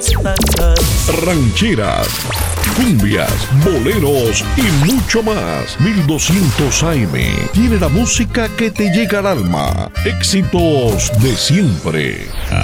Rancheras, cumbias, boleros y mucho más. 1200 AM tiene la música que te llega al alma. Éxitos de siempre.